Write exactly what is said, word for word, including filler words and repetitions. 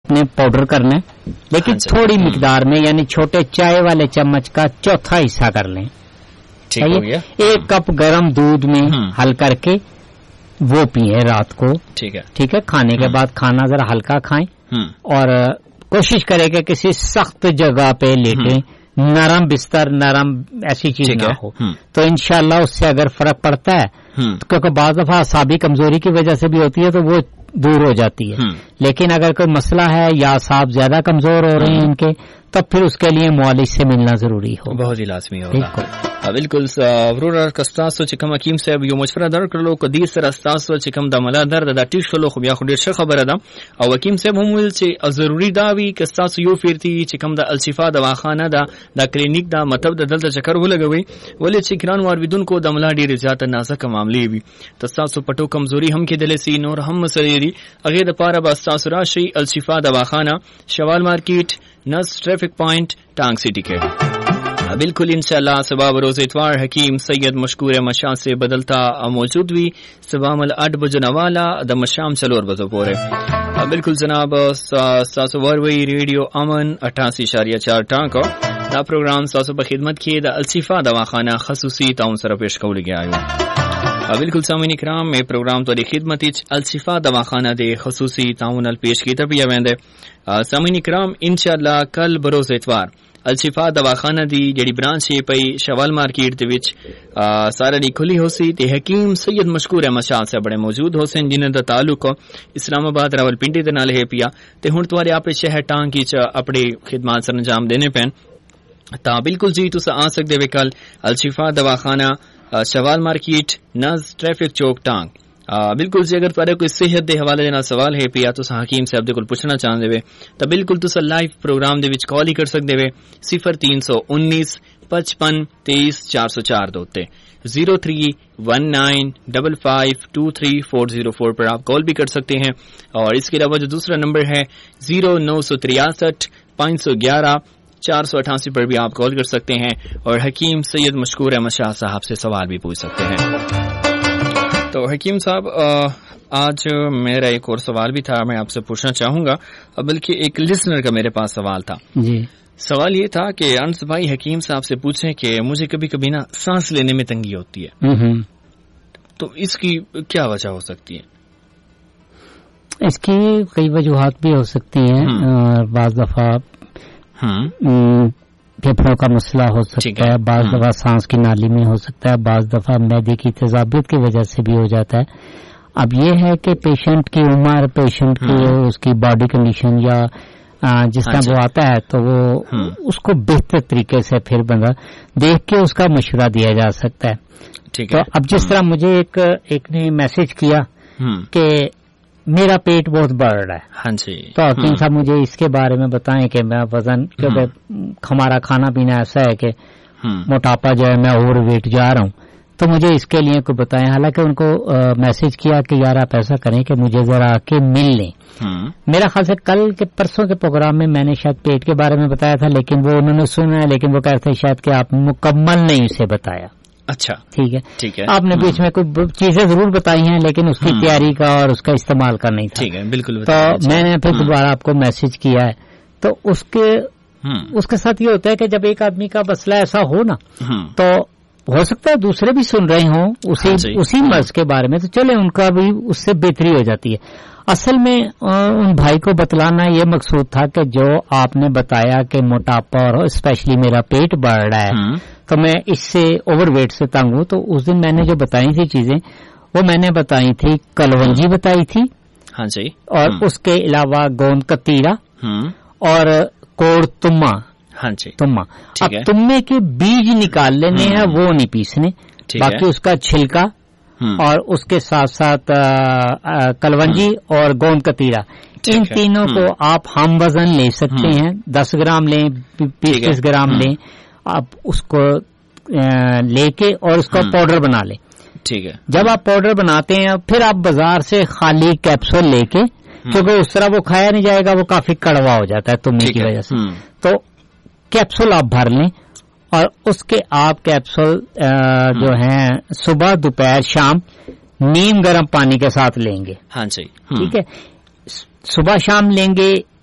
आपने पाउडर करना है, लेकिन हाँ थोड़ी मिकदार में, यानी छोटे चाय वाले चम्मच का चौथा हिस्सा कर लें। ठीक हो गया। एक कप गर्म दूध में हल करके वो पिए रात को। ठीक है। ठीक है, खाने के बाद खाना जरा हल्का खाएं और कोशिश करें कि किसी सख्त जगह पे लेटें, नरम बिस्तर, नरम ऐसी चीज ना हो, तो इंशाल्लाह उससे अगर फर्क पड़ता है, क्योंकि बाज़ दफा असाबी कमजोरी की वजह से भी होती है तो वो दूर हो जाती है। लेकिन अगर कोई मसला है या असाब ज्यादा कमजोर हो रहे हैं इनके, तब फिर उसके लिए मुआलिज से मिलना जरूरी हो, बहुत ही लाजमी होगा। बिल्कुल ورور کستاسو چې کوم حکیم صاحب یو مشوره درکړلو کو دې سره تاسو چې کوم د ملا درد د ټیټ شلو خو بیا خو ډیر ښه خبره ده، او حکیم صاحب هم ویل چې ضروری دا وی که تاسو یو فیرتی چې کوم د الشفا دواخانه ده د کلینیک دا مطلب د دلته چکر ولګوي، ولې چې ګران واردونکو د ملا ډیر زیات نازک معاملې وي، تاسو پټو کمزوري هم کې دلې سي نور هم مسلې دي، هغه د پاره بس تاسو راشي الشفا دواخانه، شوال مارکیټ، نس ٹریفک پوائنٹ، ٹانگ سٹی کے بالکل انشاءاللہ صبح بروز اتوار حکیم سید مشکور مشاہ سے بدلتا موجود ہوئی صبح مل آٹھ بجنے والا دم شام چلور بجو پورے بالکل جناب ساسو وروی ریڈیو امن اٹھاسی اشاریہ چار ٹانکو دا پروگرام ساسو بخدمت کی دا الشفا دواخانہ خصوصی تعاون سره پیش کول گیا ہے۔ بالکل سامعین کرام میں پروگرام تو خدمت الشفا دواخانہ دے خصوصی تعاون ال پیش کیتا پیا ویندے۔ سامعین کرام انشاءاللہ کل بروز اتوار الشفا دواخانہ دی جڑی برانچ ہے پئی شوال مارکیٹ دے وچ سارا دی کھلی ہو سی تے حکیم سید مشکور احمد شاہ سے بڑے موجود ہو سن جنہاں دا تعلق اسلام آباد راولپنڈی دے نال ہے پیا تے ہن تواڈے اپنے شہر ٹانگ وچ اپنے خدمات سر انجام دینے پین تا بالکل جی تساں آ سکدے وے کل الشفا دواخانہ شوال مارکیٹ نز ٹریفک چوک ٹانگ۔ بالکل جی اگر تھوڑے کوئی صحت دے حوالے دے نال سوال ہے پیا تو حکیم صاحب دے کول پوچھنا چاہندے وے تو بالکل تساں لائیو پروگرام دے وچ کال ہی کر سکدے وے صفر تین سو انیس پچپن تیئیس چار سو چار دو تے zero three one nine double five to three four zero four پر آپ کال بھی کر سکتے ہیں، اور اس کے علاوہ جو دوسرا نمبر ہے زیرو نو سو تریاسٹھ پانچ سو گیارہ چار سو اٹھاسی پر بھی آپ کال کر سکتے ہیں اور حکیم سید مشکور احمد شاہ صاحب سے سوال بھی پوچھ سکتے ہیں۔ تو حکیم صاحب آج میرا ایک اور سوال بھی تھا، میں آپ سے پوچھنا چاہوں گا، بلکہ ایک لسنر کا میرے پاس سوال تھا جی۔ سوال یہ تھا کہ انس بھائی حکیم صاحب سے پوچھیں کہ مجھے کبھی کبھی نا سانس لینے میں تنگی ہوتی ہے، تو اس کی کیا وجہ ہو سکتی ہے؟ اس کی کئی وجوہات بھی ہو سکتی ہیں، بعض دفعہ پھیپھڑوں کا مسئلہ ہو سکتا ہے، بعض دفعہ سانس کی نالی میں ہو سکتا ہے، بعض دفعہ معدے کی تیزابیت کی وجہ سے بھی ہو جاتا ہے۔ اب یہ ہے کہ پیشنٹ کی عمر، پیشنٹ کی اس کی باڈی کنڈیشن یا جس طرح وہ آتا ہے تو وہ اس کو بہتر طریقے سے پھر بندہ دیکھ کے اس کا مشورہ دیا جا سکتا ہے۔ تو اب جس طرح مجھے ایک ایک نے میسج کیا کہ میرا پیٹ بہت بڑھ رہا ہے، ہاں جی، تو حکیم صاحب مجھے اس کے بارے میں بتائیں کہ میں وزن، کیونکہ ہمارا کھانا پینا ایسا ہے کہ موٹاپا جو ہے میں اوور ویٹ جا رہا ہوں، تو مجھے اس کے لیے کوئی بتائیں۔ حالانکہ ان کو میسج کیا کہ یار آپ ایسا کریں کہ مجھے ذرا آ کے مل لیں۔ میرا خیال سے کل کے پرسوں کے پروگرام میں میں نے شاید پیٹ کے بارے میں بتایا تھا، لیکن وہ انہوں نے سنا ہے، لیکن وہ کہتے ہیں شاید کہ آپ مکمل نہیں اسے بتایا۔ اچھا ٹھیک ہے، ٹھیک ہے، آپ نے بیچ میں کوئی چیزیں ضرور بتائی ہیں لیکن اس کی تیاری کا اور اس کا استعمال کا نہیں تھا۔ ٹھیک ہے، بالکل۔ تو میں نے پھر دوبارہ آپ کو میسج کیا ہے، تو اس کے اس کے ساتھ یہ ہوتا ہے کہ جب ایک آدمی کا مسئلہ ایسا ہو نا، تو ہو سکتا ہے دوسرے بھی سن رہے ہوں اسی اسی مرض کے بارے میں، تو چلے ان کا بھی اس سے بہتری ہو جاتی ہے۔ اصل میں ان بھائی کو بتلانا یہ مقصود تھا کہ جو آپ نے بتایا کہ موٹاپا اور اسپیشلی میرا پیٹ بڑھ رہا ہے تو میں اس سے اوور ویٹ سے تنگ ہوں، تو اس دن میں نے جو بتائی تھی چیزیں وہ میں نے بتائی تھی، کلونجی بتائی تھی، ہاں جی، اور اس کے علاوہ گوند کتیرا اور کوڑ تما، ہاں جی تما۔ اب تمے کے بیج نکال لینے ہیں، وہ نہیں پیسنے، باقی اس کا چھلکا اور اس کے ساتھ ساتھ کلونجی اور گوند کتیرا، ان تینوں کو آپ ہم وزن لے سکتے ہیں، دس گرام لیں، بیس گرام لیں، آپ اس کو لے کے اور اس کا پاؤڈر بنا لیں۔ ٹھیک ہے، جب آپ پاؤڈر بناتے ہیں پھر آپ بازار سے خالی کیپسول لے کے، کیونکہ اس طرح وہ کھایا نہیں جائے گا، وہ کافی کڑوا ہو جاتا ہے تمے کی وجہ سے، تو کیپسول آپ بھر لیں اور اس کے آپ کیپسول جو ہیں صبح دوپہر شام نیم گرم پانی کے ساتھ لیں گے۔ ہاں جی ٹھیک ہے، صبح شام لیں گے